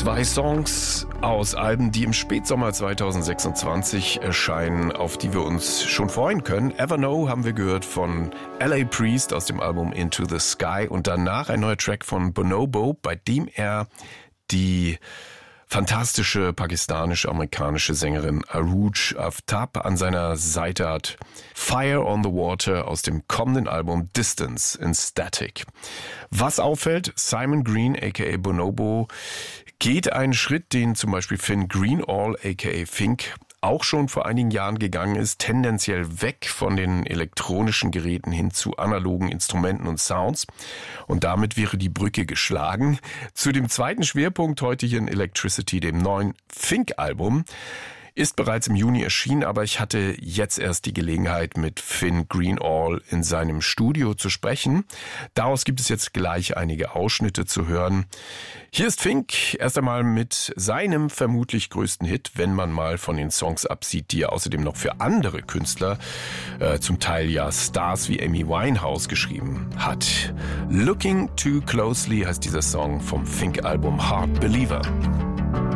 2 Songs aus Alben, die im Spätsommer 2026 erscheinen, auf die wir uns schon freuen können. Ever Know haben wir gehört von L.A. Priest aus dem Album Into the Sky und danach ein neuer Track von Bonobo, bei dem er die fantastische pakistanische-amerikanische Sängerin Arooj Aftab an seiner Seite hat. Fire on the Water aus dem kommenden Album Distance in Static. Was auffällt, Simon Green aka Bonobo geht einen Schritt, den zum Beispiel Finn Greenall aka Fink auch schon vor einigen Jahren gegangen ist, tendenziell weg von den elektronischen Geräten hin zu analogen Instrumenten und Sounds. Und damit wäre die Brücke geschlagen zu dem zweiten Schwerpunkt heute hier in Electricity, dem neuen Fink-Album. Ist bereits im Juni erschienen, aber ich hatte jetzt erst die Gelegenheit, mit Finn Greenall in seinem Studio zu sprechen. Daraus gibt es jetzt gleich einige Ausschnitte zu hören. Hier ist Fink erst einmal mit seinem vermutlich größten Hit, wenn man mal von den Songs absieht, die er außerdem noch für andere Künstler, zum Teil ja Stars wie Amy Winehouse geschrieben hat. Looking Too Closely heißt dieser Song vom Fink-Album Hard Believer.